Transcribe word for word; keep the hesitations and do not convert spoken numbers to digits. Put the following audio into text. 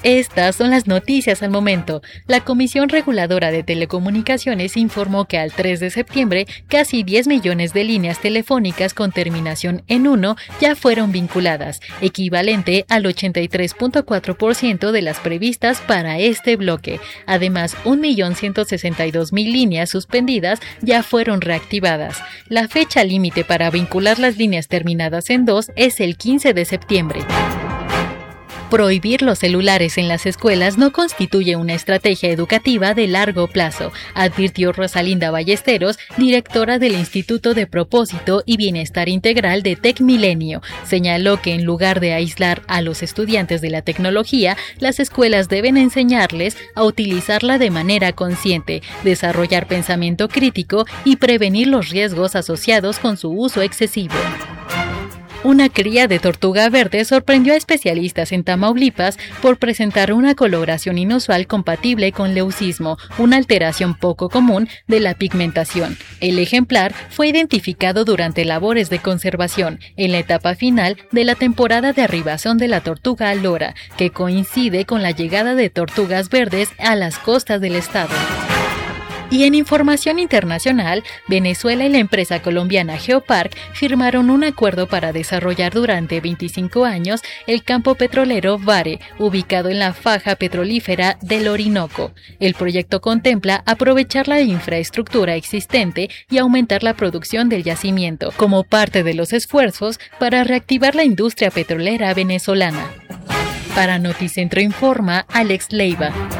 Estas son las noticias al momento. La Comisión Reguladora de Telecomunicaciones informó que al tres de septiembre casi diez millones de líneas telefónicas con terminación en uno ya fueron vinculadas, equivalente al ochenta y tres punto cuatro por ciento de las previstas para este bloque. Además, un millón ciento sesenta y dos mil líneas suspendidas ya fueron reactivadas. La fecha límite para vincular las líneas terminadas en dos es el quince de septiembre. Prohibir los celulares en las escuelas no constituye una estrategia educativa de largo plazo, advirtió Rosalinda Ballesteros, directora del Instituto de Propósito y Bienestar Integral de TecMilenio. Señaló que en lugar de aislar a los estudiantes de la tecnología, las escuelas deben enseñarles a utilizarla de manera consciente, desarrollar pensamiento crítico y prevenir los riesgos asociados con su uso excesivo. Una cría de tortuga verde sorprendió a especialistas en Tamaulipas por presentar una coloración inusual compatible con leucismo, una alteración poco común de la pigmentación. El ejemplar fue identificado durante labores de conservación en la etapa final de la temporada de arribación de la tortuga lora, que coincide con la llegada de tortugas verdes a las costas del estado. Y en información internacional, Venezuela y la empresa colombiana Geopark firmaron un acuerdo para desarrollar durante veinticinco años el campo petrolero Vare, ubicado en la faja petrolífera del Orinoco. El proyecto contempla aprovechar la infraestructura existente y aumentar la producción del yacimiento, como parte de los esfuerzos para reactivar la industria petrolera venezolana. Para Noticentro Informa, Alex Leiva.